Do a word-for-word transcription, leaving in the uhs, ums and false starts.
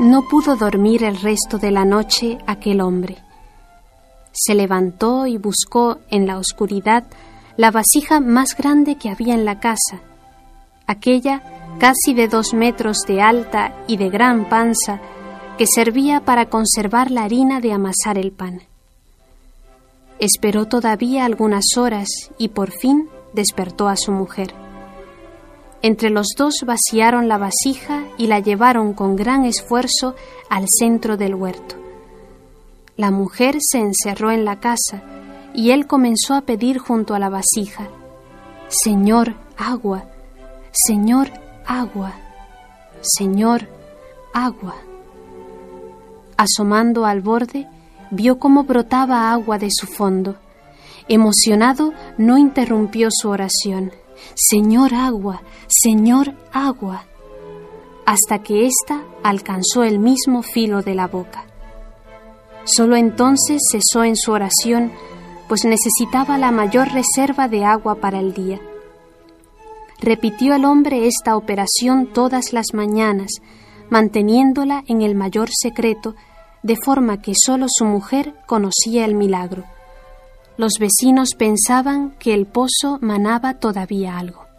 No pudo dormir el resto de la noche aquel hombre. Se levantó y buscó en la oscuridad la vasija más grande que había en la casa, aquella casi de dos metros de alta y de gran panza, que servía para conservar la harina de amasar el pan. Esperó todavía algunas horas y por fin despertó a su mujer. Entre los dos vaciaron la vasija y la llevaron con gran esfuerzo al centro del huerto. La mujer se encerró en la casa y él comenzó a pedir junto a la vasija: «Señor, agua, Señor, agua, Señor, agua». Asomando al borde, vio cómo brotaba agua de su fondo. Emocionado, no interrumpió su oración: «Señor, agua, Señor, agua», hasta que ésta alcanzó el mismo filo de la boca. Solo entonces cesó en su oración, pues necesitaba la mayor reserva de agua para el día. Repitió el hombre esta operación todas las mañanas, manteniéndola en el mayor secreto, de forma que solo su mujer conocía el milagro. Los vecinos pensaban que el pozo manaba todavía algo.